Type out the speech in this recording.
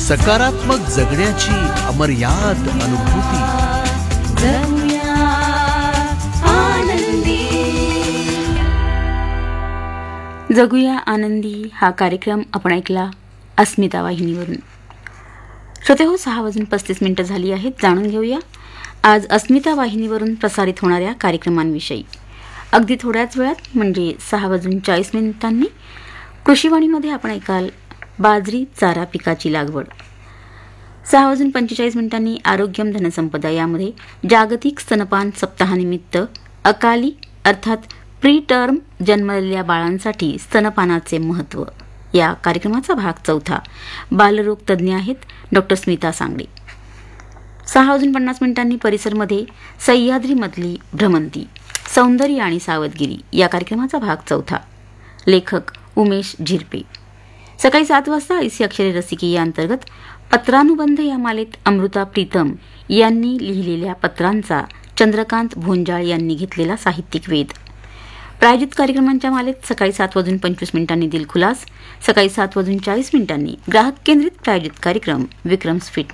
सकारात्मक जगण्याची अमर्याद अनुभूती. जगूया आनंदी हा कार्यक्रम आपण ऐकला अस्मिता वाहिनीवरून. श्रोतेहो, 6:35 झाली आहेत. जाणून घेऊया आज अस्मिता वाहिनीवरून प्रसारित होणाऱ्या कार्यक्रमांविषयी. अगदी थोड्याच वेळात म्हणजे 6:40 कृषीवाणीमध्ये आपण ऐकाल बाजरी चारा पिकाची लागवड. 6:45 आरोग्यम धनसंपदा यामध्ये जागतिक स्तनपान सप्ताहानिमित्त अकाली अर्थात प्री टर्म जन्मलेल्या बाळांसाठी स्तनपानाचे महत्त्व या कार्यक्रमाचा भाग 4. बालरोग तज्ज्ञ आहेत डॉक्टर स्मिता सांगडे. 6:50 परिसरमध्ये सह्याद्रीमधली भ्रमंती सौंदर्य आणि सावधगिरी या कार्यक्रमाचा भाग 4. लेखक उमेश झिरपे. सकाळी 7 वाजता ऐसी अक्षरे रसिके या अंतर्गत पत्रानुबंध या मालेत अमृता प्रीतम यांनी लिहिलेल्या पत्रांचा चंद्रकांत भोंजाळ यांनी घेतलेला साहित्यिक वेध. प्रायोजित कार्यक्रमांच्या मालेत सकाळी 7:25 दिलखुलास, सकाळी 7:40 ग्राहक केंद्रित प्रायोजित कार्यक्रम विक्रम स्फीट